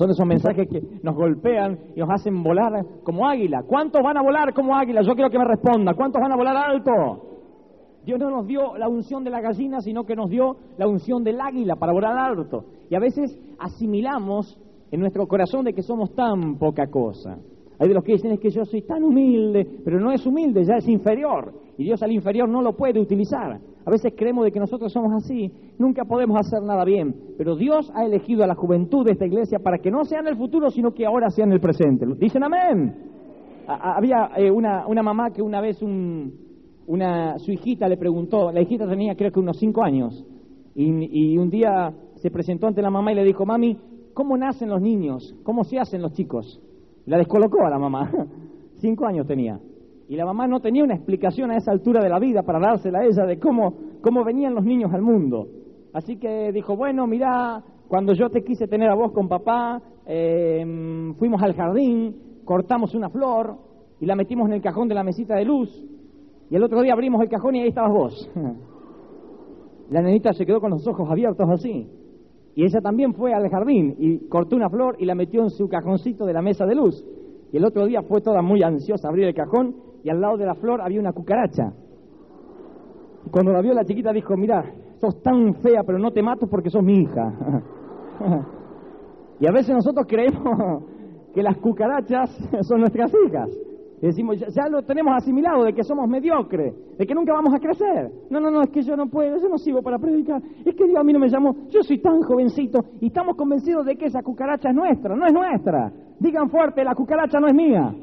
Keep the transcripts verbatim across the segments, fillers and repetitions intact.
Son esos mensajes que nos golpean y nos hacen volar como águila. ¿Cuántos van a volar como águila? Yo quiero que me responda. ¿Cuántos van a volar alto? Dios no nos dio la unción de la gallina, sino que nos dio la unción del águila para volar alto. Y a veces asimilamos en nuestro corazón de que somos tan poca cosa. Hay de los que dicen es que yo soy tan humilde, pero no es humilde, ya es inferior. Y Dios al inferior no lo puede utilizar. A veces creemos de que nosotros somos así, nunca podemos hacer nada bien. Pero Dios ha elegido a la juventud de esta iglesia para que no sea en el futuro, sino que ahora sea en el presente. ¿Dicen amén? A- había eh, una, una mamá que una vez un, una, su hijita le preguntó, la hijita tenía creo que unos cinco años, y, y un día se presentó ante la mamá y le dijo, mami, ¿cómo nacen los niños? ¿Cómo se hacen los chicos? La descolocó a la mamá, cinco años tenía. Y la mamá no tenía una explicación a esa altura de la vida para dársela a ella de cómo, cómo venían los niños al mundo. Así que dijo, bueno, mirá, cuando yo te quise tener a vos con papá, eh, fuimos al jardín, cortamos una flor y la metimos en el cajón de la mesita de luz. Y el otro día abrimos el cajón y ahí estabas vos. La nenita se quedó con los ojos abiertos así. Y ella también fue al jardín y cortó una flor y la metió en su cajoncito de la mesa de luz. Y el otro día fue toda muy ansiosa a abrir el cajón y al lado de la flor había una cucaracha. Y cuando la vio la chiquita dijo, mira, sos tan fea pero no te mato porque sos mi hija. Y a veces nosotros creemos que las cucarachas son nuestras hijas. Y decimos, ya, ya lo tenemos asimilado de que somos mediocres, de que nunca vamos a crecer. No, no, no, es que yo no puedo, yo no sirvo para predicar. Es que Dios a mí no me llamó, yo soy tan jovencito y estamos convencidos de que esa cucaracha es nuestra, no es nuestra. Digan fuerte, la cucaracha no es mía.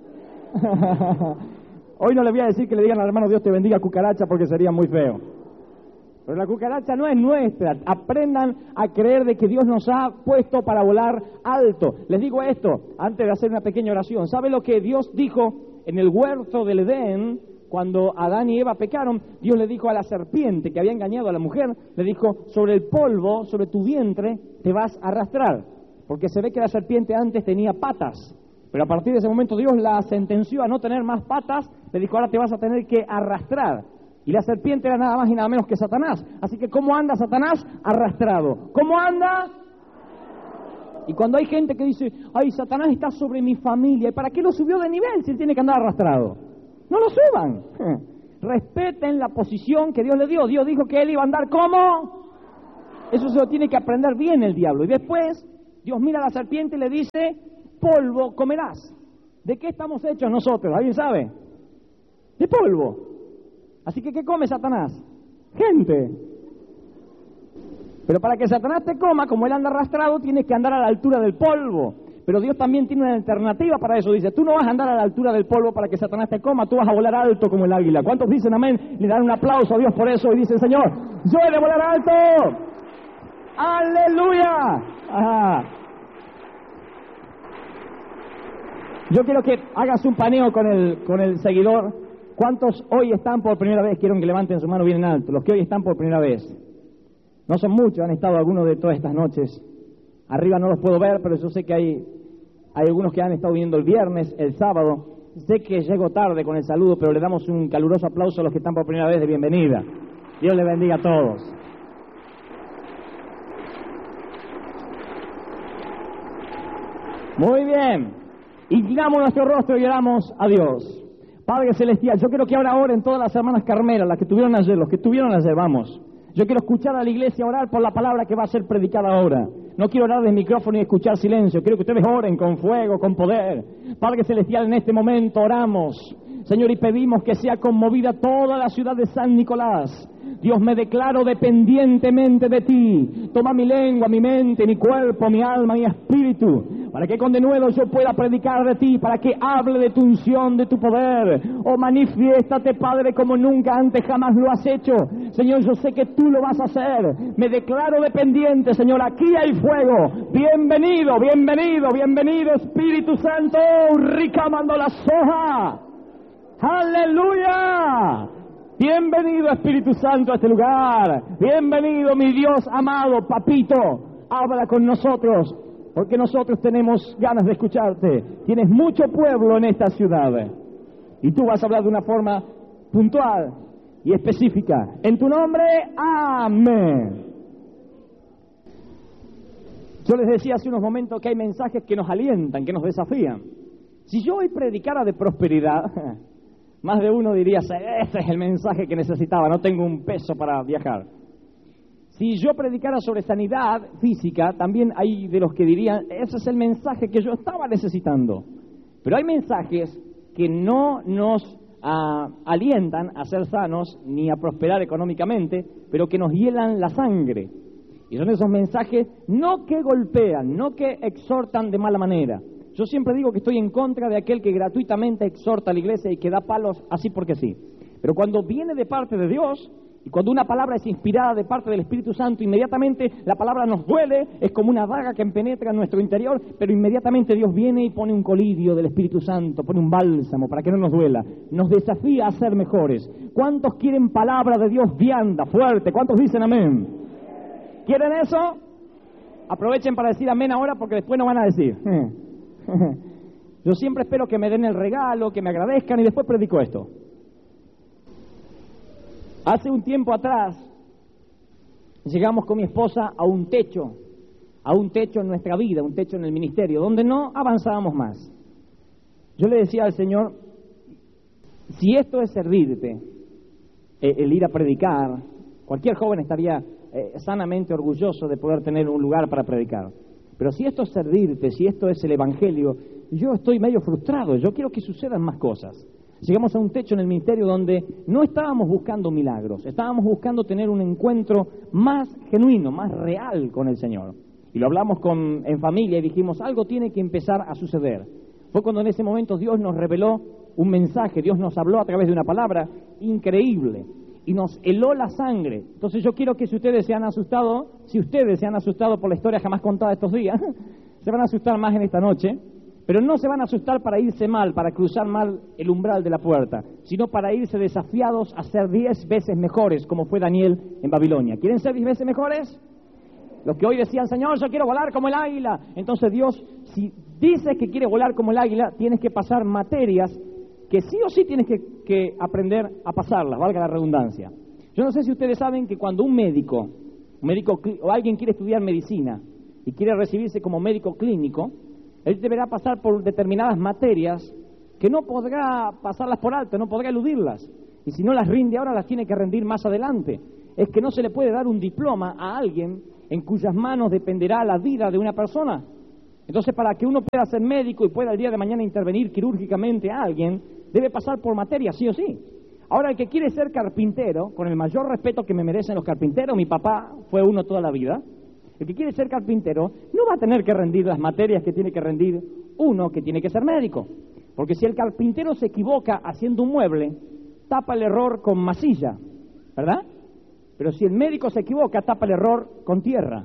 Hoy no le voy a decir que le digan al hermano Dios te bendiga cucaracha porque sería muy feo. Pero la cucaracha no es nuestra. Aprendan a creer de que Dios nos ha puesto para volar alto. Les digo esto, antes de hacer una pequeña oración. ¿Sabe lo que Dios dijo en el huerto del Edén? Cuando Adán y Eva pecaron, Dios le dijo a la serpiente que había engañado a la mujer, le dijo, sobre el polvo, sobre tu vientre, te vas a arrastrar. Porque se ve que la serpiente antes tenía patas. Pero a partir de ese momento Dios la sentenció a no tener más patas, le dijo, ahora te vas a tener que arrastrar. Y la serpiente era nada más y nada menos que Satanás. Así que, ¿cómo anda Satanás? Arrastrado. ¿Cómo anda? Y cuando hay gente que dice, ay, Satanás está sobre mi familia, ¿y para qué lo subió de nivel si él tiene que andar arrastrado? No lo suban. Respeten la posición que Dios le dio. Dios dijo que él iba a andar ¿cómo? Eso se lo tiene que aprender bien el diablo. Y después, Dios mira a la serpiente y le dice, polvo comerás. ¿De qué estamos hechos nosotros? ¿Alguien sabe? De polvo. Así que, ¿qué come Satanás? Gente. Pero para que Satanás te coma, como él anda arrastrado, tienes que andar a la altura del polvo. Pero Dios también tiene una alternativa para eso. Dice, tú no vas a andar a la altura del polvo para que Satanás te coma, tú vas a volar alto como el águila. ¿Cuántos dicen amén? Le dan un aplauso a Dios por eso y dicen, Señor, yo he de volar alto. ¡Aleluya! Ajá. Yo quiero que hagas un paneo con el, con el seguidor. ¿Cuántos hoy están por primera vez? Quiero que levanten su mano bien en alto. Los que hoy están por primera vez. No son muchos, han estado algunos de todas estas noches. Arriba no los puedo ver, pero yo sé que hay, hay algunos que han estado viendo el viernes, el sábado. Sé que llego tarde con el saludo, pero le damos un caluroso aplauso a los que están por primera vez de bienvenida. Dios les bendiga a todos. Muy bien. Inclinamos nuestro rostro y oramos a Dios. Padre Celestial, yo quiero que ahora oren todas las hermanas carmelas, las que tuvieron ayer, los que tuvieron ayer, vamos. Yo quiero escuchar a la iglesia orar por la palabra que va a ser predicada ahora. No quiero orar del micrófono y escuchar silencio. Quiero que ustedes oren con fuego, con poder. Padre Celestial, en este momento oramos, Señor, y pedimos que sea conmovida toda la ciudad de San Nicolás. Dios, me declaro dependientemente de ti. Toma mi lengua, mi mente, mi cuerpo, mi alma, mi espíritu, para que con denuedo yo pueda predicar de ti, para que hable de tu unción, de tu poder. Oh, manifiéstate, Padre, como nunca antes jamás lo has hecho. Señor, yo sé que tú lo vas a hacer. Me declaro dependiente, Señor. Aquí hay fuego. Bienvenido, bienvenido, bienvenido, Espíritu Santo. Ricamando la soja. ¡Aleluya! Bienvenido, Espíritu Santo, a este lugar. Bienvenido, mi Dios amado, papito. Habla con nosotros, porque nosotros tenemos ganas de escucharte. Tienes mucho pueblo en esta ciudad. Y tú vas a hablar de una forma puntual y específica. En tu nombre, amén. Yo les decía hace unos momentos que hay mensajes que nos alientan, que nos desafían. Si yo hoy predicara de prosperidad, más de uno diría, ese es el mensaje que necesitaba, no tengo un peso para viajar. Si yo predicara sobre sanidad física, también hay de los que dirían, ese es el mensaje que yo estaba necesitando. Pero hay mensajes que no nos uh, alientan a ser sanos ni a prosperar económicamente, pero que nos hielan la sangre. Y son esos mensajes no que golpean, no que exhortan de mala manera. Yo siempre digo que estoy en contra de aquel que gratuitamente exhorta a la iglesia y que da palos así porque sí. Pero cuando viene de parte de Dios, y cuando una palabra es inspirada de parte del Espíritu Santo, inmediatamente la palabra nos duele, es como una daga que penetra en nuestro interior, pero inmediatamente Dios viene y pone un colirio del Espíritu Santo, pone un bálsamo para que no nos duela. Nos desafía a ser mejores. ¿Cuántos quieren palabra de Dios vianda, fuerte? ¿Cuántos dicen amén? ¿Quieren eso? Aprovechen para decir amén ahora porque después no van a decir. Yo siempre espero que me den el regalo, que me agradezcan y después predico esto. Hace un tiempo atrás llegamos con mi esposa a un techo, a un techo en nuestra vida, un techo en el ministerio, donde no avanzábamos más. Yo le decía al Señor, si esto es servirte, eh, el ir a predicar, cualquier joven estaría eh, sanamente orgulloso de poder tener un lugar para predicar. Pero si esto es servirte, si esto es el Evangelio, yo estoy medio frustrado, yo quiero que sucedan más cosas. Llegamos a un techo en el ministerio donde no estábamos buscando milagros, estábamos buscando tener un encuentro más genuino, más real con el Señor. Y lo hablamos con, en familia y dijimos, algo tiene que empezar a suceder. Fue cuando en ese momento Dios nos reveló un mensaje, Dios nos habló a través de una palabra increíble y nos heló la sangre. Entonces yo quiero que si ustedes se han asustado, si ustedes se han asustado por la historia jamás contada estos días, se van a asustar más en esta noche. Pero no se van a asustar para irse mal, para cruzar mal el umbral de la puerta, sino para irse desafiados a ser diez veces mejores, como fue Daniel en Babilonia. ¿Quieren ser diez veces mejores? Los que hoy decían, Señor, yo quiero volar como el águila. Entonces Dios, si dices que quiere volar como el águila, tienes que pasar materias que sí o sí tienes que, que aprender a pasarlas, valga la redundancia. Yo no sé si ustedes saben que cuando un médico, un médico o alguien quiere estudiar medicina y quiere recibirse como médico clínico, él deberá pasar por determinadas materias que no podrá pasarlas por alto, no podrá eludirlas. Y si no las rinde ahora, las tiene que rendir más adelante. Es que no se le puede dar un diploma a alguien en cuyas manos dependerá la vida de una persona. Entonces, para que uno pueda ser médico y pueda el día de mañana intervenir quirúrgicamente a alguien, debe pasar por materias, sí o sí. Ahora, el que quiere ser carpintero, con el mayor respeto que me merecen los carpinteros, mi papá fue uno toda la vida. El que quiere ser carpintero no va a tener que rendir las materias que tiene que rendir uno que tiene que ser médico. Porque si el carpintero se equivoca haciendo un mueble, tapa el error con masilla, ¿verdad? Pero si el médico se equivoca, tapa el error con tierra.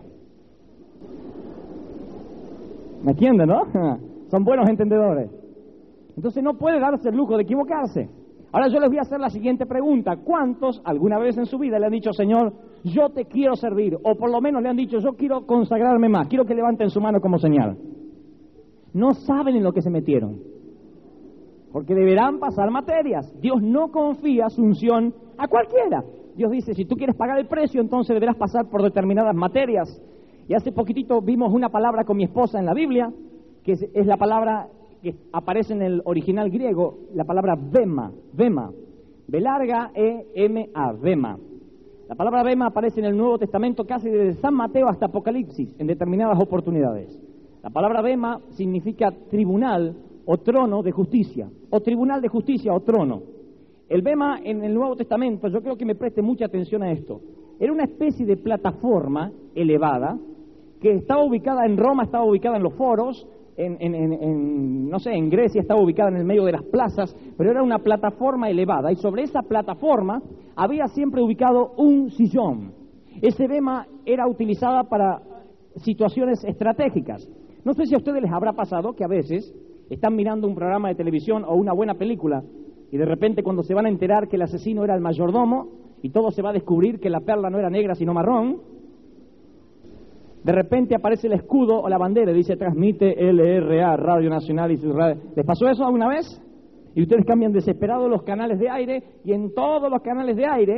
¿Me entienden, no? Son buenos entendedores. Entonces no puede darse el lujo de equivocarse. Ahora yo les voy a hacer la siguiente pregunta. ¿Cuántos alguna vez en su vida le han dicho, Señor, yo te quiero servir? O por lo menos le han dicho, yo quiero consagrarme más, quiero que levanten su mano como señal. No saben en lo que se metieron, porque deberán pasar materias. Dios no confía su unción a cualquiera. Dios dice, si tú quieres pagar el precio, entonces deberás pasar por determinadas materias. Y hace poquitito vimos una palabra con mi esposa en la Biblia, que es, es la palabra que aparece en el original griego, la palabra bema, bema, B larga E M A, bema. La palabra bema aparece en el Nuevo Testamento casi desde San Mateo hasta Apocalipsis, en determinadas oportunidades. La palabra bema significa tribunal o trono de justicia, o tribunal de justicia o trono. El bema en el Nuevo Testamento, yo creo que me preste mucha atención a esto, era una especie de plataforma elevada que estaba ubicada en Roma, estaba ubicada en los foros, En, en, en, en, no sé, en Grecia estaba ubicada en el medio de las plazas, pero era una plataforma elevada, y sobre esa plataforma había siempre ubicado un sillón. Ese bema era utilizada para situaciones estratégicas. No sé si a ustedes les habrá pasado que a veces están mirando un programa de televisión o una buena película, y de repente cuando se van a enterar que el asesino era el mayordomo, y todo se va a descubrir que la perla no era negra sino marrón, de repente aparece el escudo o la bandera y dice, transmite L R A, Radio Nacional y su radio. ¿Les pasó eso alguna vez? Y ustedes cambian desesperados los canales de aire y en todos los canales de aire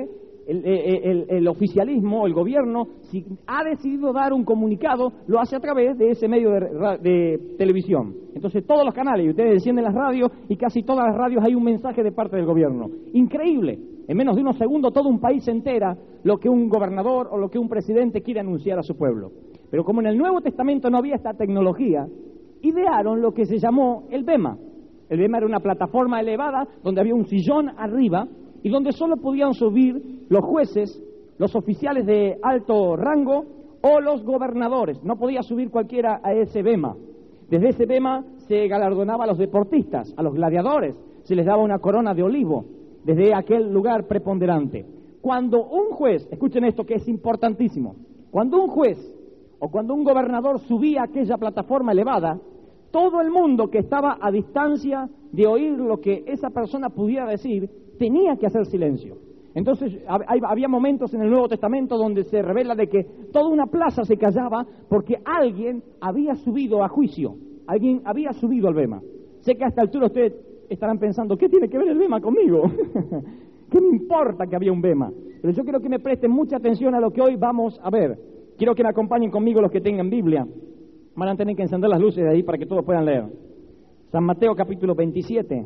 el, el, el oficialismo, el gobierno, si ha decidido dar un comunicado, lo hace a través de ese medio de, de televisión. Entonces todos los canales, y ustedes encienden las radios, y casi todas las radios hay un mensaje de parte del gobierno. Increíble. En menos de unos segundos todo un país se entera lo que un gobernador o lo que un presidente quiere anunciar a su pueblo. Pero como en el Nuevo Testamento no había esta tecnología, idearon lo que se llamó el Bema. El Bema era una plataforma elevada donde había un sillón arriba y donde solo podían subir los jueces, los oficiales de alto rango o los gobernadores. No podía subir cualquiera a ese Bema. Desde ese Bema se galardonaba a los deportistas, a los gladiadores, se les daba una corona de olivo desde aquel lugar preponderante. Cuando un juez, escuchen esto que es importantísimo, cuando un juez o cuando un gobernador subía a aquella plataforma elevada, todo el mundo que estaba a distancia de oír lo que esa persona pudiera decir, tenía que hacer silencio. Entonces había momentos en el Nuevo Testamento donde se revela de que toda una plaza se callaba porque alguien había subido a juicio, alguien había subido al Bema. Sé que a esta altura ustedes estarán pensando, ¿qué tiene que ver el Bema conmigo? ¿Qué me importa que había un Bema? Pero yo quiero que me presten mucha atención a lo que hoy vamos a ver. Quiero que me acompañen conmigo los que tengan Biblia. Van a tener que encender las luces de ahí para que todos puedan leer. San Mateo capítulo veintisiete.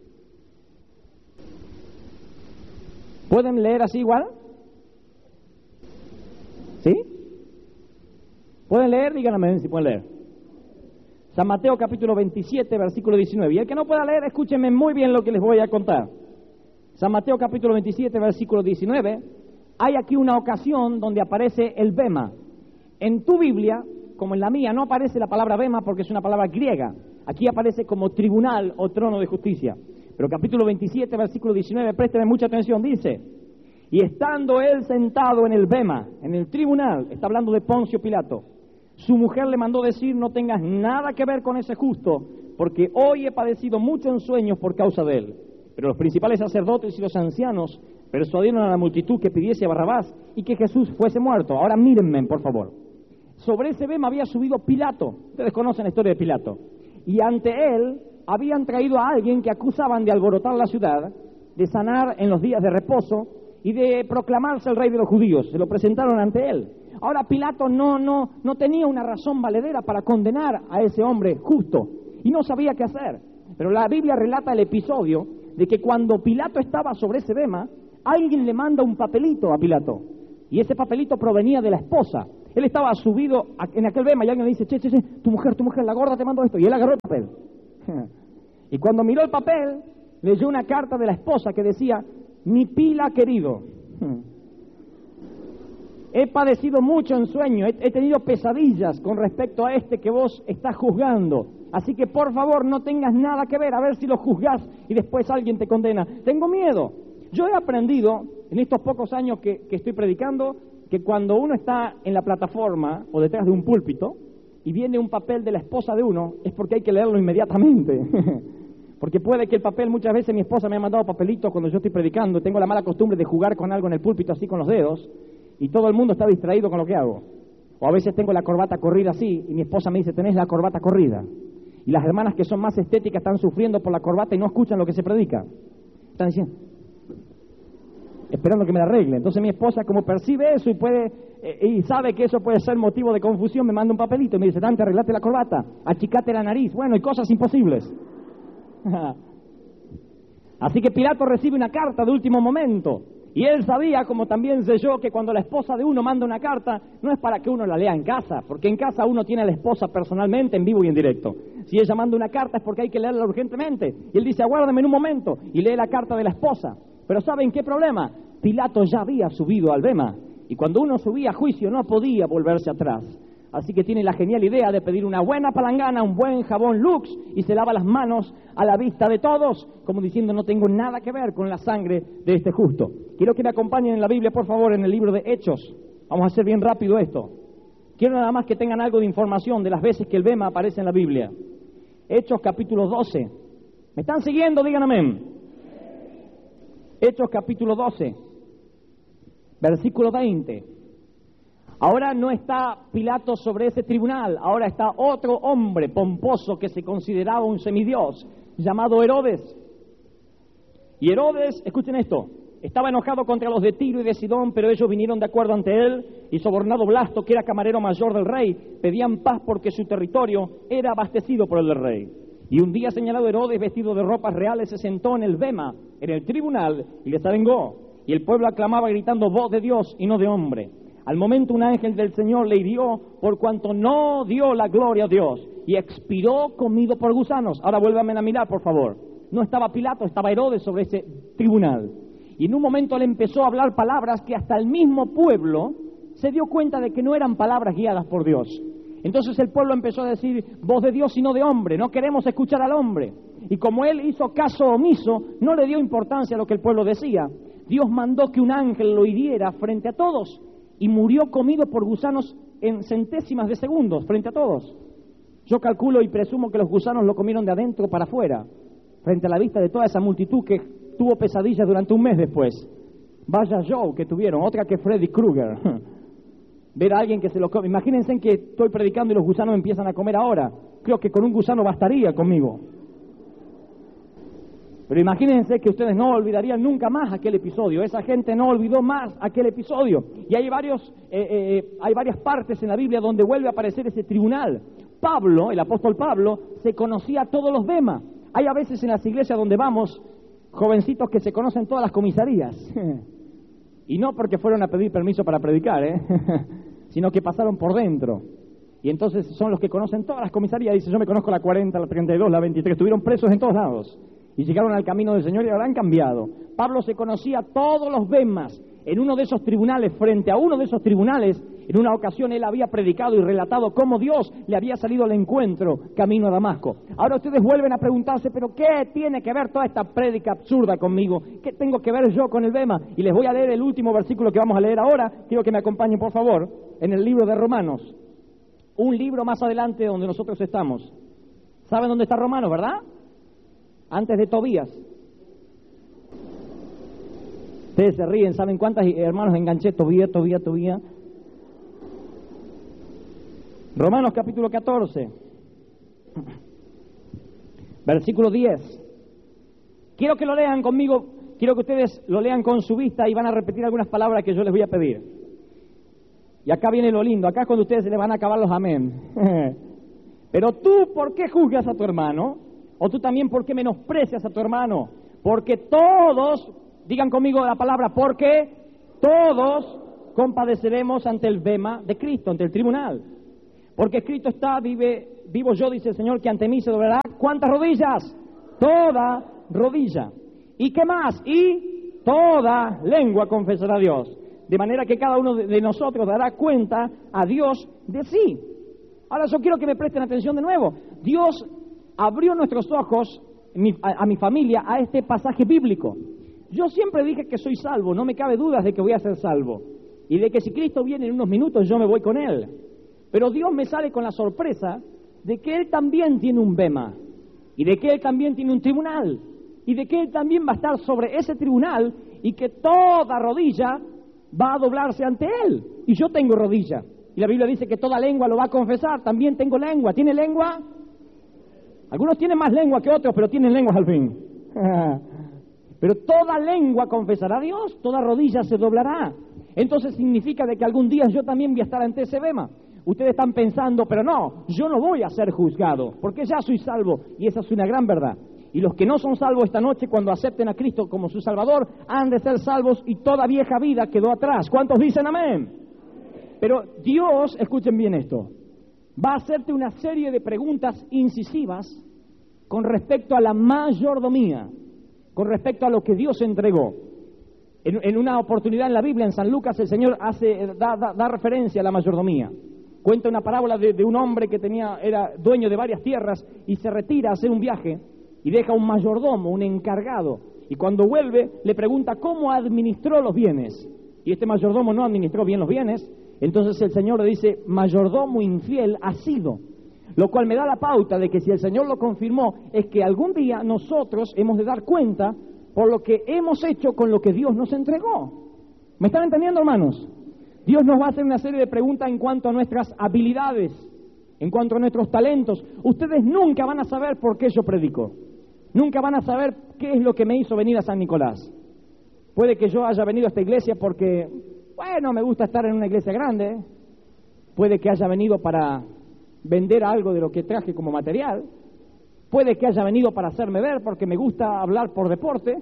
¿Pueden leer así igual? ¿Sí? ¿Pueden leer? Díganme si pueden leer. San Mateo capítulo veintisiete, versículo diecinueve. Y el que no pueda leer, escúchenme muy bien lo que les voy a contar. San Mateo capítulo veintisiete, versículo diecinueve. Hay aquí una ocasión donde aparece el Bema. En tu Biblia, como en la mía, no aparece la palabra Bema porque es una palabra griega. Aquí aparece como tribunal o trono de justicia. Pero capítulo veintisiete, versículo diecinueve, présteme mucha atención, dice: y estando él sentado en el Bema, en el tribunal, está hablando de Poncio Pilato, su mujer le mandó decir: no tengas nada que ver con ese justo, porque hoy he padecido mucho en sueños por causa de él. Pero los principales sacerdotes y los ancianos persuadieron a la multitud que pidiese a Barrabás y que Jesús fuese muerto. Ahora mírenme, por favor. Sobre ese Bema había subido Pilato. Ustedes conocen la historia de Pilato. Y ante él habían traído a alguien que acusaban de alborotar la ciudad, de sanar en los días de reposo y de proclamarse el rey de los judíos. Se lo presentaron ante él. Ahora Pilato no, no, no tenía una razón valedera para condenar a ese hombre justo y no sabía qué hacer. Pero la Biblia relata el episodio de que cuando Pilato estaba sobre ese Bema, alguien le manda un papelito a Pilato y ese papelito provenía de la esposa. Él estaba subido en aquel Bema y alguien le dice: che, che, che, tu mujer, tu mujer, la gorda te mandó esto. Y él agarró el papel. Y cuando miró el papel, leyó una carta de la esposa que decía: mi Pila querido, he padecido mucho en sueño, he, he tenido pesadillas con respecto a este que vos estás juzgando. Así que por favor no tengas nada que ver, a ver si lo juzgás y después alguien te condena. Tengo miedo. Yo he aprendido en estos pocos años que, que estoy predicando que cuando uno está en la plataforma o detrás de un púlpito y viene un papel de la esposa de uno, es porque hay que leerlo inmediatamente. Porque puede que el papel, muchas veces mi esposa me ha mandado papelitos cuando yo estoy predicando, tengo la mala costumbre de jugar con algo en el púlpito así con los dedos, y todo el mundo está distraído con lo que hago. O a veces tengo la corbata corrida así, y mi esposa me dice: tenés la corbata corrida. Y las hermanas que son más estéticas están sufriendo por la corbata y no escuchan lo que se predica. Están diciendo, esperando que me la arregle. Entonces mi esposa, como percibe eso y puede eh, y sabe que eso puede ser motivo de confusión, me manda un papelito y me dice: Dante, arreglate la corbata, achicate la nariz. Bueno, y cosas imposibles. Así que Pilato recibe una carta de último momento. Y él sabía, como también sé yo, que cuando la esposa de uno manda una carta, no es para que uno la lea en casa, porque en casa uno tiene a la esposa personalmente, en vivo y en directo. Si ella manda una carta es porque hay que leerla urgentemente. Y él dice: aguárdame en un momento, y lee la carta de la esposa. Pero ¿saben qué problema? Pilato ya había subido al Bema, y cuando uno subía a juicio no podía volverse atrás. Así que tiene la genial idea de pedir una buena palangana, un buen jabón Lux, y se lava las manos a la vista de todos, como diciendo: no tengo nada que ver con la sangre de este justo. Quiero que me acompañen en la Biblia, por favor, en el libro de Hechos. Vamos a hacer bien rápido esto. Quiero nada más que tengan algo de información de las veces que el Bema aparece en la Biblia. Hechos capítulo doce. ¿Me están siguiendo? Digan amén. Hechos capítulo doce, versículo veinte. Ahora no está Pilato sobre ese tribunal, ahora está otro hombre pomposo que se consideraba un semidios, llamado Herodes. Y Herodes, escuchen esto, Estaba enojado contra los de Tiro y de Sidón, pero ellos vinieron de acuerdo ante él, y sobornado Blasto, que era camarero mayor del rey, pedían paz porque su territorio era abastecido por el del rey. Y un día señalado, Herodes, vestido de ropas reales, se sentó en el bema, en el tribunal, y les arengó. Y el pueblo aclamaba gritando, voz de Dios y no de hombre. Al momento un ángel del Señor le hirió por cuanto no dio la gloria a Dios, y expiró comido por gusanos. Ahora vuélvanme a mirar, por favor. No estaba Pilato, estaba Herodes sobre ese tribunal. Y en un momento él empezó a hablar palabras que hasta el mismo pueblo se dio cuenta de que no eran palabras guiadas por Dios. Entonces el pueblo empezó a decir, voz de Dios y no de hombre, no queremos escuchar al hombre. Y como él hizo caso omiso, no le dio importancia a lo que el pueblo decía. Dios mandó que un ángel lo hiriera frente a todos y murió comido por gusanos en centésimas de segundos frente a todos. Yo calculo y presumo que los gusanos lo comieron de adentro para afuera, frente a la vista de toda esa multitud que tuvo pesadillas durante un mes después. Vaya show que tuvieron, otra que Freddy Krueger. Ver a alguien que se lo come. Imagínense que estoy predicando y los gusanos empiezan a comer ahora. Creo que con un gusano bastaría conmigo. Pero imagínense que ustedes no olvidarían nunca más aquel episodio. Esa gente no olvidó más aquel episodio. Y hay varios, eh, eh, hay varias partes en la Biblia donde vuelve a aparecer ese tribunal. Pablo, el apóstol Pablo, se conocía todos los demás. Hay a veces en las iglesias donde vamos, jovencitos que se conocen todas las comisarías. Y no porque fueron a pedir permiso para predicar, ¿eh? Sino que pasaron por dentro. Y entonces son los que conocen todas las comisarías. Dice, yo me conozco la cuarenta, la treinta y dos, la veintitrés. Estuvieron presos en todos lados. Y llegaron al camino del Señor y ahora han cambiado. Pablo se conocía todos los bemas. En uno de esos tribunales, frente a uno de esos tribunales, en una ocasión él había predicado y relatado cómo Dios le había salido al encuentro camino a Damasco. Ahora ustedes vuelven a preguntarse, ¿pero qué tiene que ver toda esta prédica absurda conmigo? ¿Qué tengo que ver yo con el bema? Y les voy a leer el último versículo que vamos a leer ahora. Quiero que me acompañen, por favor, en el libro de Romanos. Un libro más adelante donde nosotros estamos. ¿Saben dónde está Romanos, verdad? Antes de Tobías. Ustedes se ríen, ¿saben cuántas hermanos enganché? Tobías, Tobías, Tobías. Romanos capítulo catorce, versículo diez. Quiero que lo lean conmigo, quiero que ustedes lo lean con su vista y van a repetir algunas palabras que yo les voy a pedir. Y acá viene lo lindo, acá es cuando ustedes se les van a acabar los amén. Pero tú, ¿por qué juzgas a tu hermano? O tú también, ¿por qué menosprecias a tu hermano? Porque todos, digan conmigo la palabra, porque todos compadeceremos ante el bema de Cristo, ante el tribunal. Porque escrito está, vive, vivo yo, dice el Señor, que ante mí se doblará. ¿Cuántas rodillas? Toda rodilla. ¿Y qué más? Y toda lengua confesará a Dios. De manera que cada uno de nosotros dará cuenta a Dios de sí. Ahora yo quiero que me presten atención de nuevo. Dios abrió nuestros ojos, a, a mi familia, a este pasaje bíblico. Yo siempre dije que soy salvo, no me cabe dudas de que voy a ser salvo. Y de que si Cristo viene en unos minutos yo me voy con Él. Pero Dios me sale con la sorpresa de que Él también tiene un bema, y de que Él también tiene un tribunal, y de que Él también va a estar sobre ese tribunal, y que toda rodilla va a doblarse ante Él. Y yo tengo rodilla, y la Biblia dice que toda lengua lo va a confesar. También tengo lengua. ¿Tiene lengua? Algunos tienen más lengua que otros, pero tienen lenguas al fin. Pero toda lengua confesará a Dios, toda rodilla se doblará. Entonces significa de que algún día yo también voy a estar ante ese bema. Ustedes están pensando, pero no, yo no voy a ser juzgado, porque ya soy salvo, y esa es una gran verdad. Y los que no son salvos esta noche, cuando acepten a Cristo como su Salvador, han de ser salvos y toda vieja vida quedó atrás. ¿Cuántos dicen amén? Pero Dios, escuchen bien esto, va a hacerte una serie de preguntas incisivas con respecto a la mayordomía, con respecto a lo que Dios entregó. En, en una oportunidad en la Biblia, en San Lucas, el Señor hace, da, da, da referencia a la mayordomía. Cuenta una parábola de, de un hombre que tenía, era dueño de varias tierras y se retira a hacer un viaje y deja un mayordomo, un encargado. Y cuando vuelve, le pregunta cómo administró los bienes. Y este mayordomo no administró bien los bienes. Entonces el Señor le dice, mayordomo infiel has sido. Lo cual me da la pauta de que si el Señor lo confirmó, es que algún día nosotros hemos de dar cuenta por lo que hemos hecho con lo que Dios nos entregó. ¿Me están entendiendo, hermanos? Dios nos va a hacer una serie de preguntas en cuanto a nuestras habilidades, en cuanto a nuestros talentos. Ustedes nunca van a saber por qué yo predico. Nunca van a saber qué es lo que me hizo venir a San Nicolás. Puede que yo haya venido a esta iglesia porque, bueno, me gusta estar en una iglesia grande. Puede que haya venido para vender algo de lo que traje como material. Puede que haya venido para hacerme ver porque me gusta hablar por deporte.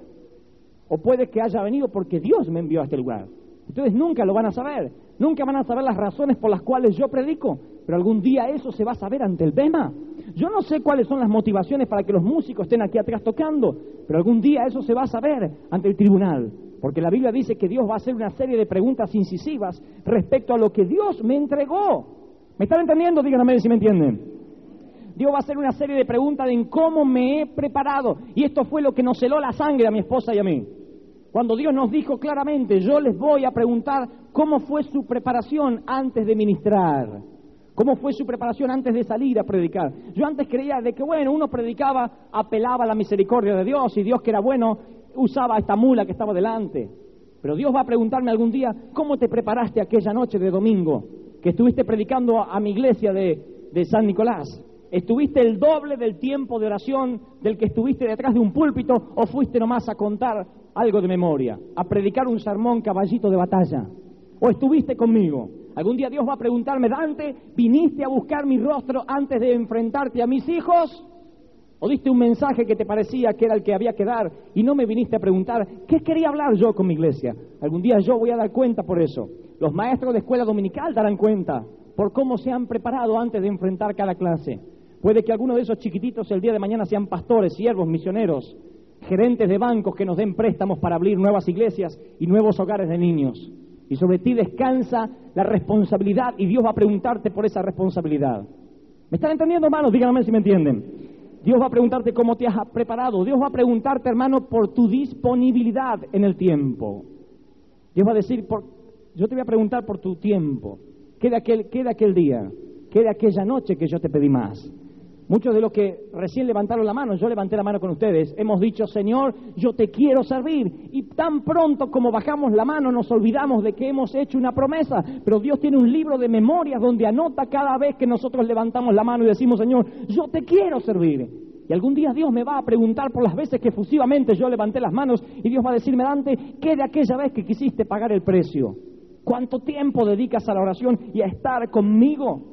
O puede que haya venido porque Dios me envió a este lugar. Ustedes nunca lo van a saber. Nunca van a saber las razones por las cuales yo predico. Pero algún día eso se va a saber ante el bema. Yo no sé cuáles son las motivaciones para que los músicos estén aquí atrás tocando. Pero algún día eso se va a saber ante el tribunal. Porque la Biblia dice que Dios va a hacer una serie de preguntas incisivas respecto a lo que Dios me entregó. ¿Me están entendiendo? Díganme si me entienden. Dios va a hacer una serie de preguntas en cómo me he preparado. Y esto fue lo que nos heló la sangre a mi esposa y a mí. Cuando Dios nos dijo claramente, yo les voy a preguntar cómo fue su preparación antes de ministrar. ¿Cómo fue su preparación antes de salir a predicar? Yo antes creía de que, bueno, uno predicaba, apelaba a la misericordia de Dios, y Dios, que era bueno, usaba esta mula que estaba delante. Pero Dios va a preguntarme algún día, ¿cómo te preparaste aquella noche de domingo que estuviste predicando a, a mi iglesia de, de San Nicolás? ¿Estuviste el doble del tiempo de oración del que estuviste detrás de un púlpito, o fuiste nomás a contar algo de memoria, a predicar un sermón caballito de batalla? ¿O estuviste conmigo? Algún día Dios va a preguntarme, Dante, ¿viniste a buscar mi rostro antes de enfrentarte a mis hijos? ¿O diste un mensaje que te parecía que era el que había que dar y no me viniste a preguntar qué quería hablar yo con mi iglesia? Algún día yo voy a dar cuenta por eso. Los maestros de escuela dominical darán cuenta por cómo se han preparado antes de enfrentar cada clase. Puede que algunos de esos chiquititos el día de mañana sean pastores, siervos, misioneros, gerentes de bancos que nos den préstamos para abrir nuevas iglesias y nuevos hogares de niños. Y sobre ti descansa la responsabilidad, y Dios va a preguntarte por esa responsabilidad. ¿Me están entendiendo, hermanos? Díganme si me entienden. Dios va a preguntarte cómo te has preparado. Dios va a preguntarte, hermano, por tu disponibilidad en el tiempo. Dios va a decir, por, yo te voy a preguntar por tu tiempo. ¿Qué de aquel, qué de aquel día? ¿Qué de aquella noche que yo te pedí más? Muchos de los que recién levantaron la mano, yo levanté la mano con ustedes, hemos dicho, Señor, yo te quiero servir. Y tan pronto como bajamos la mano nos olvidamos de que hemos hecho una promesa. Pero Dios tiene un libro de memorias donde anota cada vez que nosotros levantamos la mano y decimos, Señor, yo te quiero servir. Y algún día Dios me va a preguntar por las veces que efusivamente yo levanté las manos, y Dios va a decirme, Dante, ¿qué de aquella vez que quisiste pagar el precio? ¿Cuánto tiempo dedicas a la oración y a estar conmigo?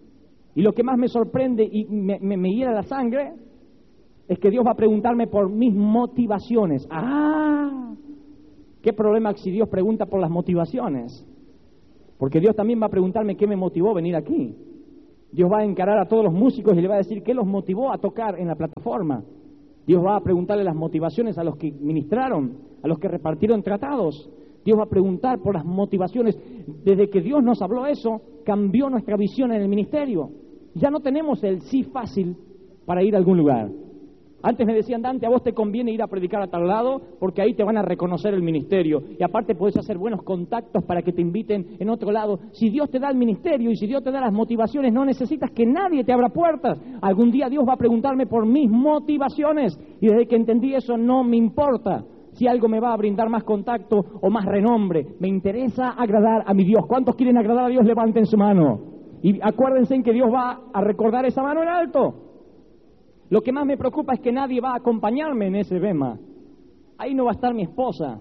Y lo que más me sorprende y me, me, me hiela la sangre es que Dios va a preguntarme por mis motivaciones. ¡Ah! ¿Qué problema si Dios pregunta por las motivaciones? Porque Dios también va a preguntarme qué me motivó a venir aquí. Dios va a encarar a todos los músicos y le va a decir qué los motivó a tocar en la plataforma. Dios va a preguntarle las motivaciones a los que ministraron, a los que repartieron tratados. Dios va a preguntar por las motivaciones. Desde que Dios nos habló eso, cambió nuestra visión en el ministerio. Ya no tenemos el sí fácil para ir a algún lugar. Antes me decían, Dante, a vos te conviene ir a predicar a tal lado porque ahí te van a reconocer el ministerio. Y aparte podés hacer buenos contactos para que te inviten en otro lado. Si Dios te da el ministerio y si Dios te da las motivaciones, no necesitas que nadie te abra puertas. Algún día Dios va a preguntarme por mis motivaciones. Y desde que entendí eso, no me importa si algo me va a brindar más contacto o más renombre. Me interesa agradar a mi Dios. ¿Cuántos quieren agradar a Dios? Levanten su mano. Y acuérdense en que Dios va a recordar esa mano en alto. Lo que más me preocupa es que nadie va a acompañarme en ese bema. Ahí no va a estar mi esposa.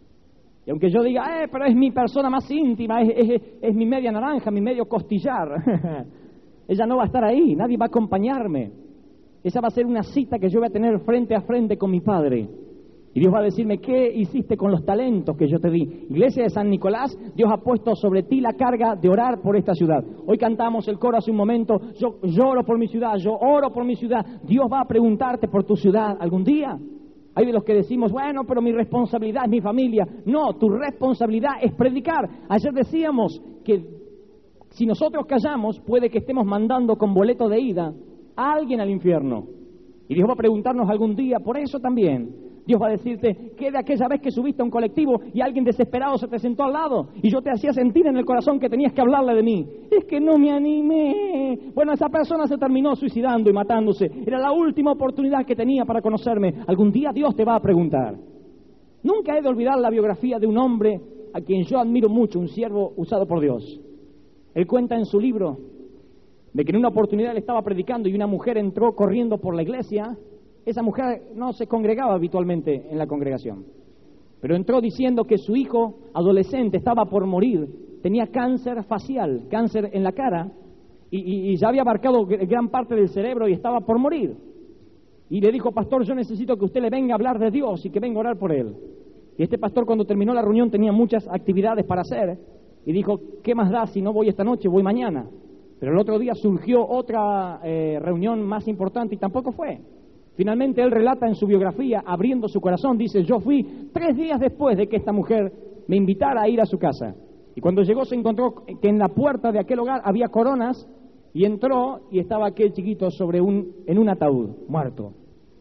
Y aunque yo diga, eh, pero es mi persona más íntima, es, es, es mi media naranja, mi medio costillar. Ella no va a estar ahí, nadie va a acompañarme. Esa va a ser una cita que yo voy a tener frente a frente con mi Padre. Y Dios va a decirme, ¿qué hiciste con los talentos que yo te di? Iglesia de San Nicolás, Dios ha puesto sobre ti la carga de orar por esta ciudad. Hoy cantamos el coro hace un momento, yo lloro por mi ciudad, yo oro por mi ciudad. Dios va a preguntarte por tu ciudad algún día. Hay de los que decimos, bueno, pero mi responsabilidad es mi familia. No, tu responsabilidad es predicar. Ayer decíamos que si nosotros callamos, puede que estemos mandando con boleto de ida a alguien al infierno. Y Dios va a preguntarnos algún día por eso también. Dios va a decirte, ¿qué de aquella vez que subiste a un colectivo y alguien desesperado se te sentó al lado y yo te hacía sentir en el corazón que tenías que hablarle de mí? Es que no me animé. Bueno, esa persona se terminó suicidando y matándose. Era la última oportunidad que tenía para conocerme. Algún día Dios te va a preguntar. Nunca he de olvidar la biografía de un hombre a quien yo admiro mucho, un siervo usado por Dios. Él cuenta en su libro de que en una oportunidad él estaba predicando y una mujer entró corriendo por la iglesia. Esa mujer no se congregaba habitualmente en la congregación. Pero entró diciendo que su hijo adolescente estaba por morir, tenía cáncer facial, cáncer en la cara, y, y, y ya había abarcado gran parte del cerebro y estaba por morir. Y le dijo, pastor, yo necesito que usted le venga a hablar de Dios y que venga a orar por él. Y este pastor, cuando terminó la reunión, tenía muchas actividades para hacer, y dijo, ¿qué más da si no voy esta noche, voy mañana? Pero el otro día surgió otra eh, reunión más importante y tampoco fue. Finalmente él relata en su biografía, abriendo su corazón, dice, yo fui tres días después de que esta mujer me invitara a ir a su casa. Y cuando llegó se encontró que en la puerta de aquel hogar había coronas, y entró y estaba aquel chiquito sobre un, en un ataúd, muerto.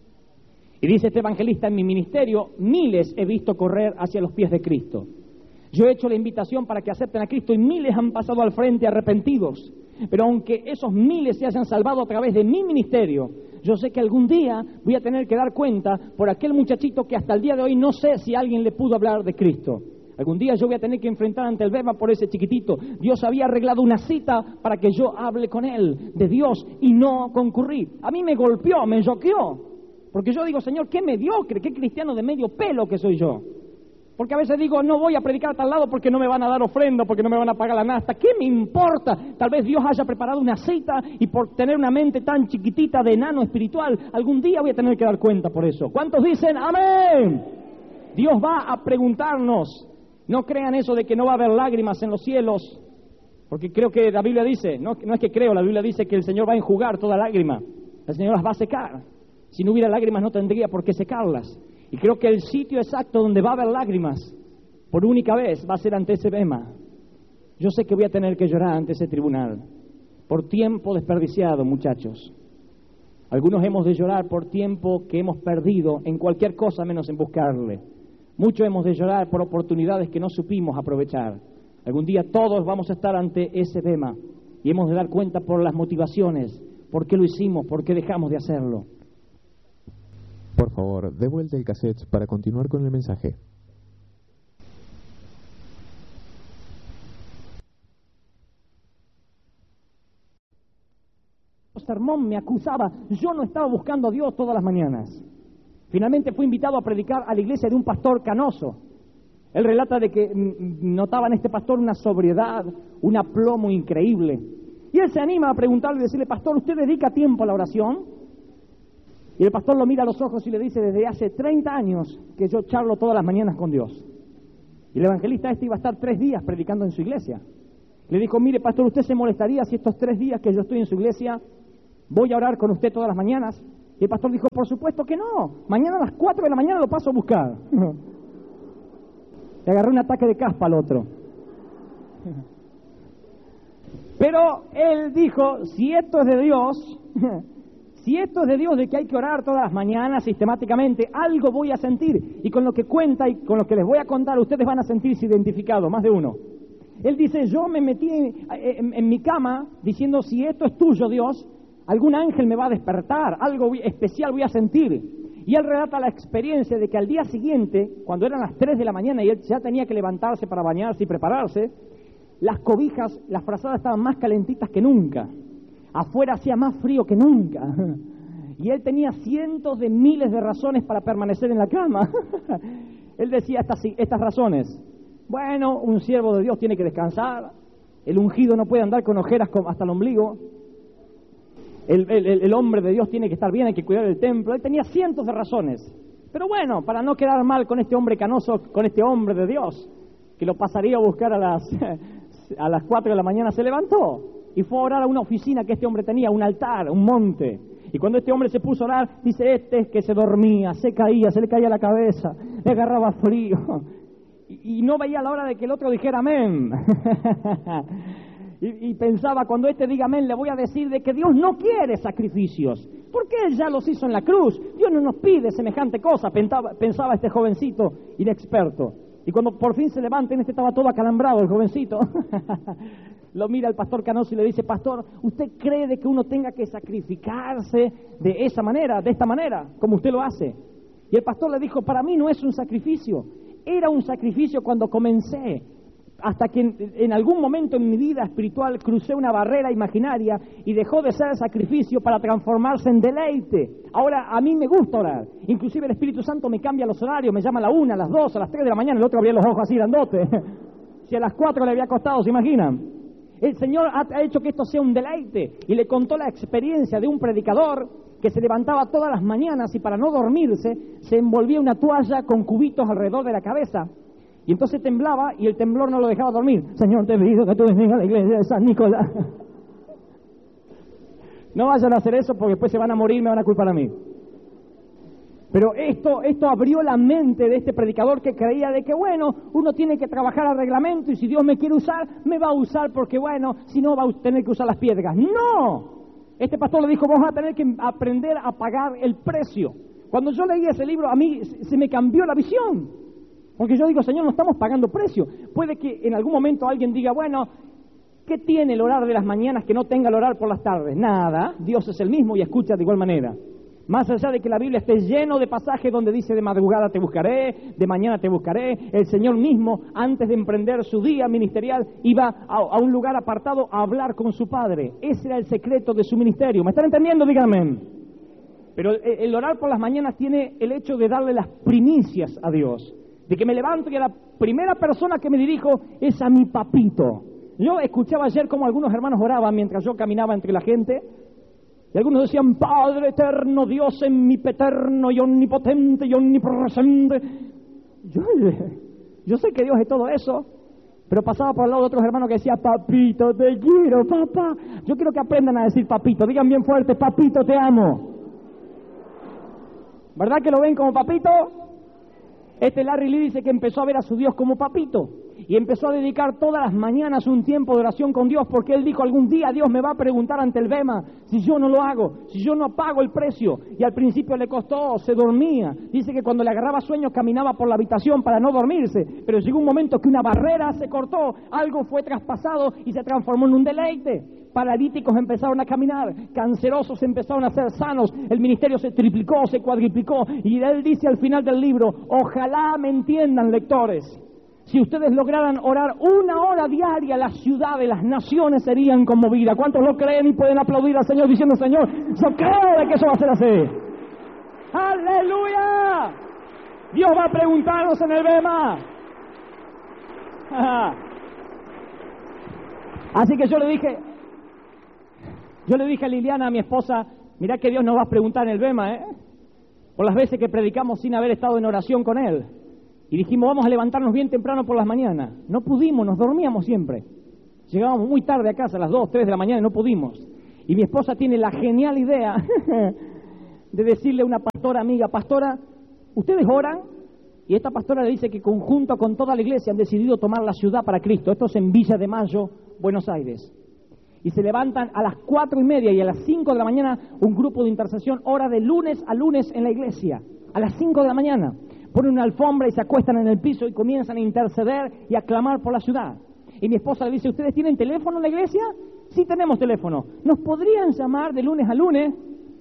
Y dice este evangelista, en mi ministerio miles he visto correr hacia los pies de Cristo. Yo he hecho la invitación para que acepten a Cristo y miles han pasado al frente arrepentidos. Pero aunque esos miles se hayan salvado a través de mi ministerio, yo sé que algún día voy a tener que dar cuenta por aquel muchachito que hasta el día de hoy no sé si alguien le pudo hablar de Cristo. Algún día yo voy a tener que enfrentar ante el Bema por ese chiquitito. Dios había arreglado una cita para que yo hable con él de Dios y no concurrí. A mí me golpeó, me choqueó. Porque yo digo, Señor, qué mediocre, qué cristiano de medio pelo que soy yo. Porque a veces digo, no voy a predicar a tal lado porque no me van a dar ofrenda, porque no me van a pagar la nasta. ¿Qué me importa? Tal vez Dios haya preparado una cita y por tener una mente tan chiquitita de enano espiritual, algún día voy a tener que dar cuenta por eso. ¿Cuántos dicen amén? Dios va a preguntarnos. No crean eso de que no va a haber lágrimas en los cielos, porque creo que la Biblia dice, no, no es que creo, la Biblia dice que el Señor va a enjugar toda lágrima. El Señor las va a secar. Si no hubiera lágrimas no tendría por qué secarlas. Y creo que el sitio exacto donde va a haber lágrimas, por única vez, va a ser ante ese bema. Yo sé que voy a tener que llorar ante ese tribunal, por tiempo desperdiciado, muchachos. Algunos hemos de llorar por tiempo que hemos perdido en cualquier cosa menos en buscarle. Muchos hemos de llorar por oportunidades que no supimos aprovechar. Algún día todos vamos a estar ante ese bema y hemos de dar cuenta por las motivaciones, por qué lo hicimos, por qué dejamos de hacerlo. Por favor, dé vuelta el cassette para continuar con el mensaje. El sermón me acusaba, yo no estaba buscando a Dios todas las mañanas. Finalmente fui invitado a predicar a la iglesia de un pastor canoso. Él relata de que notaba en este pastor una sobriedad, un aplomo increíble. Y él se anima a preguntarle y decirle, pastor, ¿usted dedica tiempo a la oración? Y el pastor lo mira a los ojos y le dice, desde hace treinta años que yo charlo todas las mañanas con Dios. Y el evangelista este iba a estar tres días predicando en su iglesia. Le dijo, mire, pastor, ¿usted se molestaría si estos tres días que yo estoy en su iglesia voy a orar con usted todas las mañanas? Y el pastor dijo, por supuesto que no. Mañana a las cuatro de la mañana lo paso a buscar. Le agarré un ataque de caspa al otro. Pero él dijo, si esto es de Dios... Si esto es de Dios, de que hay que orar todas las mañanas sistemáticamente, algo voy a sentir. Y con lo que cuenta y con lo que les voy a contar, ustedes van a sentirse identificados, más de uno. Él dice, yo me metí en, en, en mi cama diciendo, si esto es tuyo, Dios, algún ángel me va a despertar, algo especial voy a sentir. Y él relata la experiencia de que al día siguiente, cuando eran las tres de la mañana y él ya tenía que levantarse para bañarse y prepararse, las cobijas, las frazadas estaban más calentitas que nunca. Afuera hacía más frío que nunca. Y él tenía cientos de miles de razones para permanecer en la cama. Él decía estas, estas razones. Bueno, un siervo de Dios tiene que descansar. El ungido no puede andar con ojeras hasta el ombligo. El, el, el hombre de Dios tiene que estar bien, hay que cuidar el templo. Él tenía cientos de razones. Pero bueno, para no quedar mal con este hombre canoso, con este hombre de Dios, que lo pasaría a buscar a las, a las cuatro de la mañana, se levantó. Y fue a orar a una oficina que este hombre tenía, un altar, un monte. Y cuando este hombre se puso a orar, dice, este es que se dormía, se caía, se le caía la cabeza, le agarraba frío. Y, y no veía la hora de que el otro dijera amén. y, y pensaba, cuando este diga amén, le voy a decir de que Dios no quiere sacrificios. Porque Él ya los hizo en la cruz. Dios no nos pide semejante cosa, pensaba, pensaba este jovencito inexperto. Y cuando por fin se levanta, este estaba todo acalambrado, el jovencito. Lo mira el pastor canoso y le dice, pastor, ¿usted cree de que uno tenga que sacrificarse de esa manera, de esta manera, como usted lo hace? Y el pastor le dijo, para mí no es un sacrificio, era un sacrificio cuando comencé, hasta que en, en algún momento en mi vida espiritual crucé una barrera imaginaria y dejó de ser sacrificio para transformarse en deleite. Ahora a mí me gusta orar, inclusive el Espíritu Santo me cambia los horarios, me llama a la una, a las dos, a las tres de la mañana, el otro abría los ojos así grandote. Si a las cuatro le había costado, ¿se imaginan? El Señor ha, ha hecho que esto sea un deleite y le contó la experiencia de un predicador que se levantaba todas las mañanas y para no dormirse se envolvía una toalla con cubitos alrededor de la cabeza. Y entonces temblaba y el temblor no lo dejaba dormir. Señor, te pido que tú bendigas la iglesia de San Nicolás. No vayan a hacer eso porque después se van a morir y me van a culpar a mí. Pero esto, esto abrió la mente de este predicador que creía de que, bueno, uno tiene que trabajar al reglamento y si Dios me quiere usar, me va a usar porque, bueno, si no va a tener que usar las piedras. ¡No! Este pastor le dijo, vamos a tener que aprender a pagar el precio. Cuando yo leí ese libro, a mí se me cambió la visión. Porque yo digo, Señor, no estamos pagando precio. Puede que en algún momento alguien diga, bueno, ¿qué tiene el orar de las mañanas que no tenga el orar por las tardes? Nada, Dios es el mismo y escucha de igual manera. Más allá de que la Biblia esté lleno de pasajes donde dice de madrugada te buscaré, de mañana te buscaré, el Señor mismo, antes de emprender su día ministerial, iba a, a un lugar apartado a hablar con su Padre. Ese era el secreto de su ministerio. ¿Me están entendiendo? Díganme. Pero el, el orar por las mañanas tiene el hecho de darle las primicias a Dios. De que me levanto y a la primera persona que me dirijo es a mi papito. Yo escuchaba ayer cómo algunos hermanos oraban mientras yo caminaba entre la gente. Y algunos decían, Padre eterno, Dios omnipeterno y omnipotente y omnipresente. Yo, yo sé que Dios es todo eso, pero pasaba por el lado de otros hermanos que decían, papito, te quiero, papá. Yo quiero que aprendan a decir papito. Digan bien fuerte, papito, te amo. ¿Verdad que lo ven como papito? Este Larry Lee dice que empezó a ver a su Dios como papito y empezó a dedicar todas las mañanas un tiempo de oración con Dios porque él dijo, algún día Dios me va a preguntar ante el Bema si yo no lo hago, si yo no pago el precio. Y al principio le costó, se dormía. Dice que cuando le agarraba sueño caminaba por la habitación para no dormirse, pero llegó un momento que una barrera se cortó, algo fue traspasado y se transformó en un deleite. Paralíticos empezaron a caminar, cancerosos empezaron a ser sanos, el ministerio se triplicó, se cuadriplicó, y él dice al final del libro, ojalá me entiendan, lectores, si ustedes lograran orar una hora diaria, las ciudades, las naciones serían conmovidas. ¿Cuántos lo creen y pueden aplaudir al Señor diciendo, Señor, yo creo de que eso va a ser así? ¡Aleluya! Dios va a preguntarnos en el Bema. Así que yo le dije, yo le dije a Liliana, a mi esposa, mirá que Dios nos va a preguntar en el Bema, ¿eh? Por las veces que predicamos sin haber estado en oración con Él. Y dijimos, vamos a levantarnos bien temprano por las mañanas. No pudimos, nos dormíamos siempre. Llegábamos muy tarde a casa, a las dos, tres de la mañana, y no pudimos. Y mi esposa tiene la genial idea de decirle a una pastora amiga, pastora, ¿ustedes oran? Y esta pastora le dice que conjunto con toda la iglesia han decidido tomar la ciudad para Cristo. Esto es en Villa de Mayo, Buenos Aires. Y se levantan a las cuatro y media y a las cinco de la mañana un grupo de intercesión ora de lunes a lunes en la iglesia. A las cinco de la mañana. Ponen una alfombra y se acuestan en el piso y comienzan a interceder y a clamar por la ciudad. Y mi esposa le dice, ¿ustedes tienen teléfono en la iglesia? Sí, tenemos teléfono. ¿Nos podrían llamar de lunes a lunes?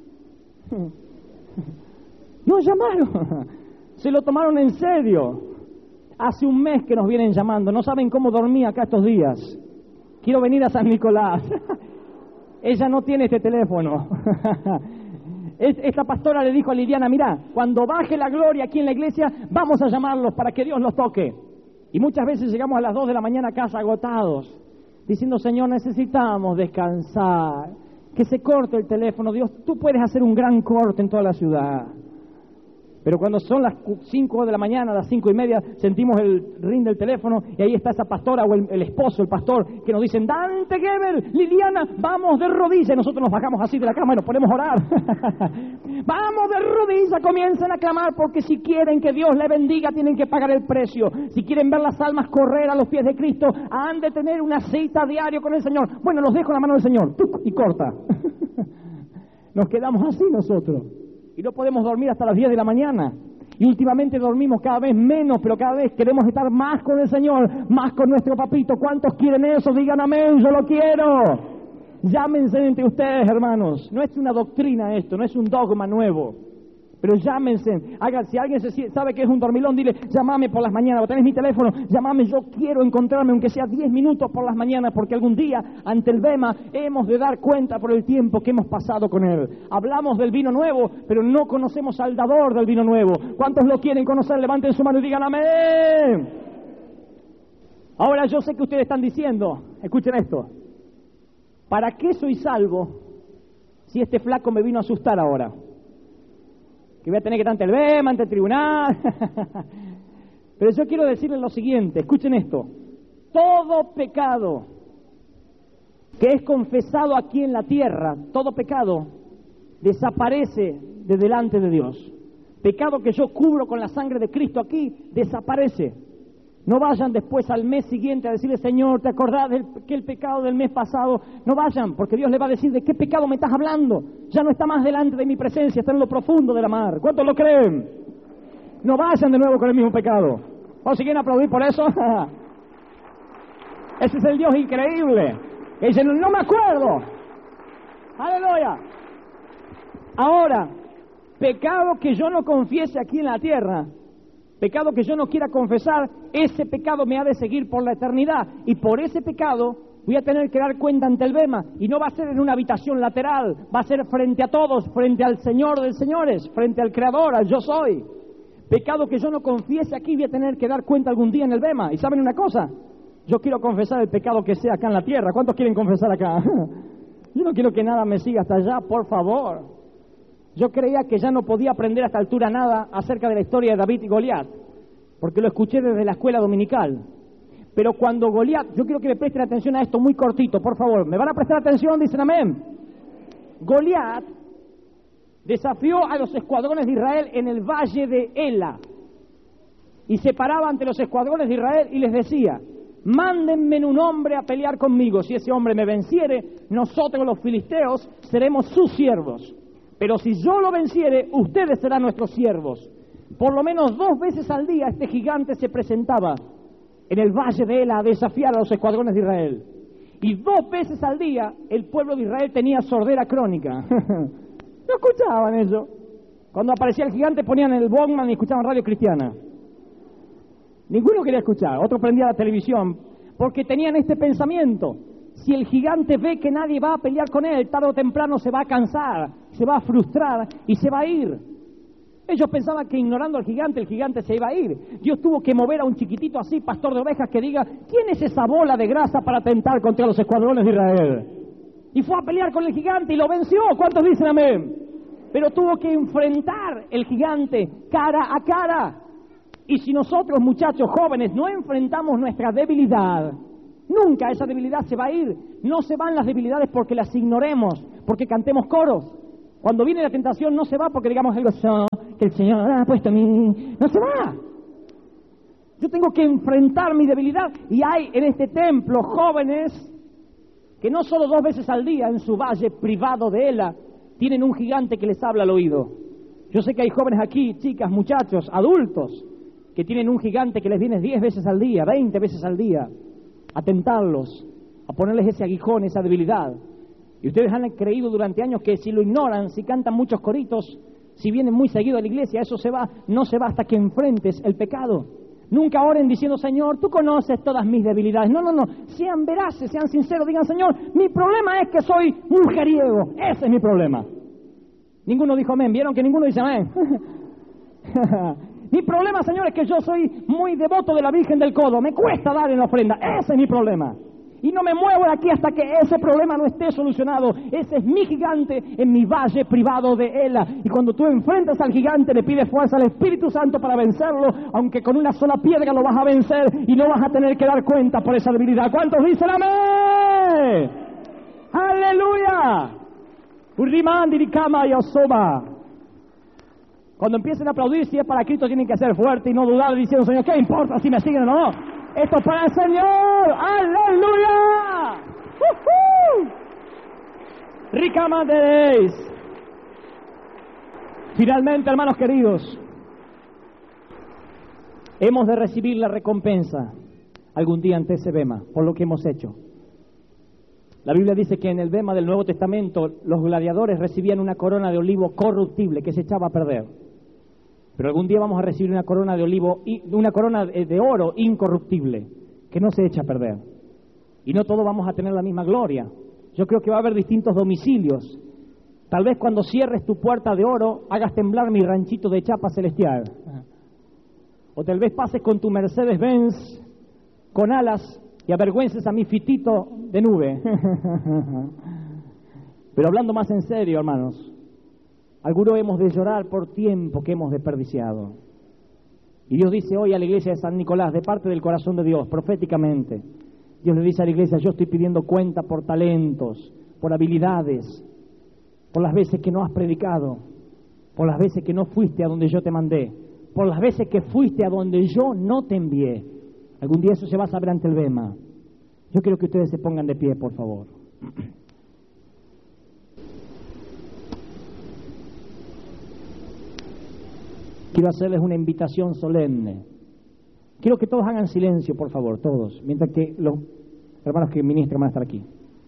Nos llamaron. Se lo tomaron en serio. Hace un mes que nos vienen llamando. No saben cómo dormí acá estos días. Quiero venir a San Nicolás. Ella no tiene este teléfono. Esta pastora le dijo a Liliana, mira, cuando baje la gloria aquí en la iglesia, vamos a llamarlos para que Dios los toque. Y muchas veces llegamos a las dos de la mañana a casa agotados, diciendo, Señor, necesitamos descansar, que se corte el teléfono. Dios, tú puedes hacer un gran corte en toda la ciudad. Pero cuando son las cinco de la mañana, las cinco y media, sentimos el ring del teléfono y ahí está esa pastora o el, el esposo, el pastor, que nos dicen, Dante Geber, Liliana, vamos de rodillas. Y nosotros nos bajamos así de la cama y nos ponemos a orar. Vamos de rodillas, comiencen a clamar, porque si quieren que Dios le bendiga, tienen que pagar el precio. Si quieren ver las almas correr a los pies de Cristo, han de tener una cita diario con el Señor. Bueno, los dejo en la mano del Señor, ¡tuc! Y corta. Nos quedamos así nosotros. Y no podemos dormir hasta las diez de la mañana. Y últimamente dormimos cada vez menos, pero cada vez queremos estar más con el Señor, más con nuestro papito. ¿Cuántos quieren eso? Digan amén, yo lo quiero. Llámense entre ustedes, hermanos. No es una doctrina esto, no es un dogma nuevo. Pero llámense, hagan, si alguien se, sabe que es un dormilón, dile, llámame por las mañanas, o tenés mi teléfono, llámame, yo quiero encontrarme, aunque sea diez minutos por las mañanas, porque algún día, ante el bema, hemos de dar cuenta por el tiempo que hemos pasado con él. Hablamos del vino nuevo, pero no conocemos al dador del vino nuevo. ¿Cuántos lo quieren conocer? Levanten su mano y digan amén. Ahora yo sé que ustedes están diciendo, escuchen esto, ¿para qué soy salvo si este flaco me vino a asustar ahora? Que voy a tener que estar ante el bema, ante el tribunal. Pero yo quiero decirles lo siguiente, escuchen esto. Todo pecado que es confesado aquí en la tierra, todo pecado, desaparece de delante de Dios. Pecado que yo cubro con la sangre de Cristo aquí, desaparece. No vayan después al mes siguiente a decirle, Señor, ¿te acordás de que el pecado del mes pasado? No vayan, porque Dios le va a decir, ¿de qué pecado me estás hablando? Ya no está más delante de mi presencia, está en lo profundo de la mar. ¿Cuántos lo creen? No vayan de nuevo con el mismo pecado. ¿O si quieren aplaudir por eso? Ese es el Dios increíble. Que dice, no, no me acuerdo. Aleluya. Ahora, pecado que yo no confiese aquí en la tierra, pecado que yo no quiera confesar, ese pecado me ha de seguir por la eternidad. Y por ese pecado voy a tener que dar cuenta ante el bema. Y no va a ser en una habitación lateral, va a ser frente a todos, frente al Señor de señores, frente al Creador, al Yo Soy. Pecado que yo no confiese aquí, voy a tener que dar cuenta algún día en el bema. ¿Y saben una cosa? Yo quiero confesar el pecado que sea acá en la tierra. ¿Cuántos quieren confesar acá? Yo no quiero que nada me siga hasta allá, por favor. Yo creía que ya no podía aprender a esta altura nada acerca de la historia de David y Goliat, porque lo escuché desde la escuela dominical. Pero cuando Goliat, yo quiero que me presten atención a esto muy cortito, por favor. ¿Me van a prestar atención? Dicen amén. Goliat desafió a los escuadrones de Israel en el valle de Ela y se paraba ante los escuadrones de Israel y les decía, mándenme un hombre a pelear conmigo. Si ese hombre me venciere, nosotros los filisteos seremos sus siervos. Pero si yo lo venciere, ustedes serán nuestros siervos. Por lo menos dos veces al día este gigante se presentaba en el valle de Ela a desafiar a los escuadrones de Israel. Y dos veces al día el pueblo de Israel tenía sordera crónica. No escuchaban eso. Cuando aparecía el gigante ponían el Walkman y escuchaban radio cristiana. Ninguno quería escuchar, otro prendía la televisión, porque tenían este pensamiento. Si el gigante ve que nadie va a pelear con él, tarde o temprano se va a cansar, se va a frustrar y se va a ir. Ellos pensaban que ignorando al gigante, el gigante se iba a ir. Dios tuvo que mover a un chiquitito así, pastor de ovejas, que diga, ¿quién es esa bola de grasa para atentar contra los escuadrones de Israel? Y fue a pelear con el gigante y lo venció. ¿Cuántos dicen amén? Pero tuvo que enfrentar el gigante cara a cara. Y si nosotros, muchachos jóvenes, no enfrentamos nuestra debilidad, nunca esa debilidad se va a ir. No se van las debilidades porque las ignoremos, porque cantemos coros. Cuando viene la tentación no se va porque digamos algo que el Señor ha puesto a mí. No se va. Yo tengo que enfrentar mi debilidad. Y hay en este templo jóvenes que no solo dos veces al día en su valle privado de Ela tienen un gigante que les habla al oído. Yo sé que hay jóvenes aquí, chicas, muchachos, adultos, que tienen un gigante que les viene diez veces al día, veinte veces al día, a tentarlos, a ponerles ese aguijón, esa debilidad. Y ustedes han creído durante años que si lo ignoran, si cantan muchos coritos, si vienen muy seguido a la iglesia, eso se va, no se va hasta que enfrentes el pecado. Nunca oren diciendo, Señor, tú conoces todas mis debilidades. No, no, no, sean veraces, sean sinceros, digan, Señor, mi problema es que soy mujeriego, ese es mi problema. Ninguno dijo amén, ¿vieron que ninguno dice amén? Mi problema, Señor, es que yo soy muy devoto de la Virgen del Codo, me cuesta dar en la ofrenda, ese es mi problema. Y no me muevo de aquí hasta que ese problema no esté solucionado. Ese es mi gigante en mi valle privado de Ela. Y cuando tú enfrentas al gigante, le pides fuerza al Espíritu Santo para vencerlo, aunque con una sola piedra lo vas a vencer y no vas a tener que dar cuenta por esa debilidad. ¿Cuántos dicen amén? ¡Aleluya! Urrimandiricama y Osoba. Cuando empiecen a aplaudir, si es para Cristo, tienen que ser fuertes y no dudar diciendo, Señor, ¿qué importa si me siguen o no? Esto es para el Señor. ¡Aleluya! ¡Uh-huh! Ricamanderéis. Finalmente, hermanos queridos, hemos de recibir la recompensa algún día ante ese bema por lo que hemos hecho. La Biblia dice que en el bema del Nuevo Testamento los gladiadores recibían una corona de olivo corruptible que se echaba a perder. Pero algún día vamos a recibir una corona de olivo, y una corona de oro incorruptible, que no se echa a perder. Y no todos vamos a tener la misma gloria. Yo creo que va a haber distintos domicilios. Tal vez cuando cierres tu puerta de oro, hagas temblar mi ranchito de chapa celestial. O tal vez pases con tu Mercedes-Benz con alas y avergüences a mi fitito de nube. Pero hablando más en serio, hermanos, algunos hemos de llorar por tiempo que hemos desperdiciado. Y Dios dice hoy a la iglesia de San Nicolás, de parte del corazón de Dios, proféticamente, Dios le dice a la iglesia: yo estoy pidiendo cuenta por talentos, por habilidades, por las veces que no has predicado, por las veces que no fuiste a donde yo te mandé, por las veces que fuiste a donde yo no te envié. Algún día eso se va a saber ante el Bema. Yo quiero que ustedes se pongan de pie, por favor. Quiero hacerles una invitación solemne. Quiero que todos hagan silencio, por favor, todos, mientras que los hermanos que ministran van a estar aquí.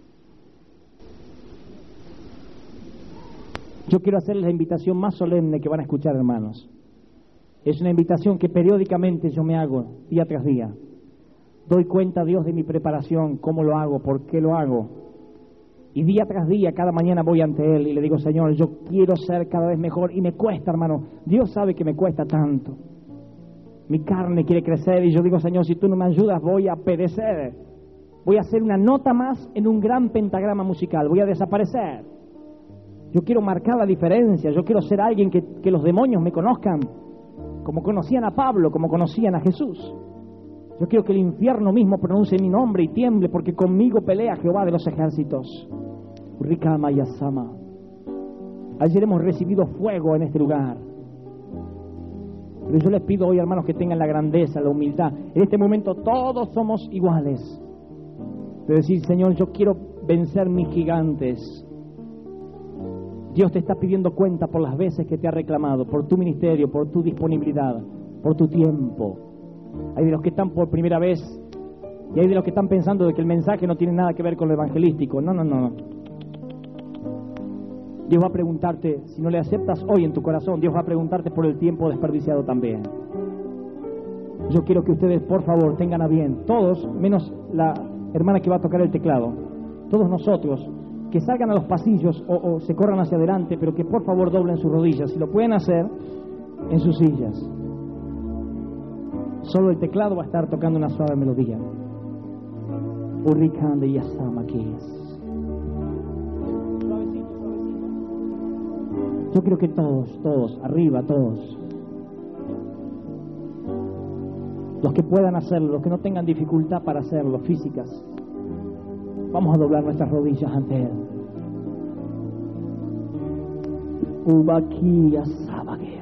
Yo quiero hacerles la invitación más solemne que van a escuchar, hermanos. Es una invitación que periódicamente yo me hago, día tras día. Doy cuenta a Dios de mi preparación, cómo lo hago, por qué lo hago. Y día tras día, cada mañana voy ante Él y le digo: Señor, yo quiero ser cada vez mejor. Y me cuesta, hermano. Dios sabe que me cuesta tanto. Mi carne quiere crecer y yo digo: Señor, si tú no me ayudas, voy a perecer. Voy a hacer una nota más en un gran pentagrama musical. Voy a desaparecer. Yo quiero marcar la diferencia. Yo quiero ser alguien que, que los demonios me conozcan como conocían a Pablo, como conocían a Jesús. Yo quiero que el infierno mismo pronuncie mi nombre y tiemble, porque conmigo pelea Jehová de los ejércitos. Urikama Yasama. Ayer hemos recibido fuego en este lugar. Pero yo les pido hoy, hermanos, que tengan la grandeza, la humildad. En este momento todos somos iguales. De decir: Señor, yo quiero vencer mis gigantes. Dios te está pidiendo cuenta por las veces que te ha reclamado, por tu ministerio, por tu disponibilidad, por tu tiempo. Hay de los que están por primera vez y hay de los que están pensando de que el mensaje no tiene nada que ver con lo evangelístico. No, no, no, no. Dios va a preguntarte, si no le aceptas hoy en tu corazón, Dios va a preguntarte por el tiempo desperdiciado también. Yo quiero que ustedes, por favor, tengan a bien, todos, menos la hermana que va a tocar el teclado, todos nosotros, que salgan a los pasillos o, o se corran hacia adelante, pero que por favor doblen sus rodillas, si lo pueden hacer, en sus sillas. Solo el teclado va a estar tocando una suave melodía. Urikande Yasama Kies. Suavecito, suavecito. Yo quiero que todos, todos, arriba, todos, los que puedan hacerlo, los que no tengan dificultad para hacerlo, físicas, vamos a doblar nuestras rodillas ante Él. Ubaki Yasama Kies.